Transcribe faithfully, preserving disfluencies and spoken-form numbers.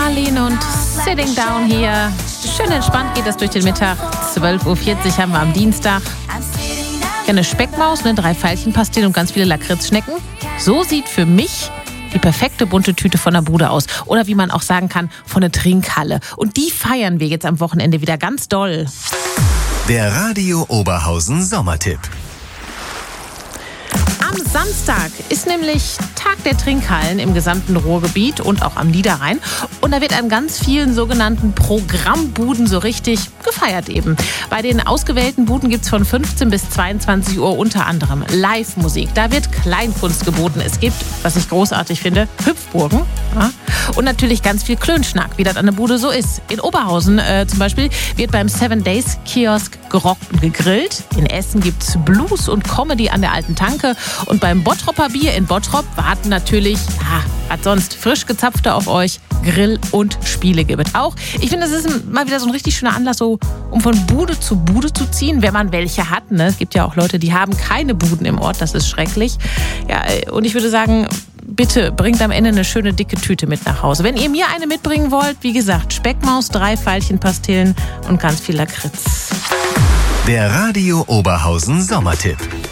Marlene und Sitting Down hier. Schön entspannt geht das durch den Mittag. zwölf Uhr vierzig haben wir am Dienstag. Ja, eine Speckmaus, ne, drei Veilchenpastillen und ganz viele Lakritzschnecken. So sieht für mich die perfekte bunte Tüte von der Bude aus. Oder wie man auch sagen kann, von der Trinkhalle. Und die feiern wir jetzt am Wochenende wieder ganz doll. Der Radio Oberhausen Sommertipp. Am Samstag ist nämlich Tag der Trinkhallen im gesamten Ruhrgebiet und auch am Niederrhein. Und da wird an ganz vielen sogenannten Programmbuden so richtig gefeiert eben. Bei den ausgewählten Buden gibt es von fünfzehn bis zweiundzwanzig Uhr unter anderem Live-Musik. Da wird Kleinkunst geboten. Es gibt, was ich großartig finde, Hüpfburgen. Ja. Und natürlich ganz viel Klönschnack, wie das an der Bude so ist. In Oberhausen äh, zum Beispiel wird beim Seven Days Kiosk gerockt und gegrillt. In Essen gibt es Blues und Comedy an der alten Tanke. Und beim Bottropper Bier in Bottrop warten natürlich, ja, was sonst, frisch gezapfte auf euch. Grill und Spiele gibt es auch. Ich finde, das ist mal wieder so ein richtig schöner Anlass, so, um von Bude zu Bude zu ziehen, wenn man welche hat. Ne? Es gibt ja auch Leute, die haben keine Buden im Ort. Das ist schrecklich. Ja, und ich würde sagen, bitte bringt am Ende eine schöne dicke Tüte mit nach Hause. Wenn ihr mir eine mitbringen wollt, wie gesagt, Speckmaus, drei Veilchenpastillen und ganz viel Lakritz. Der Radio Oberhausen Sommertipp.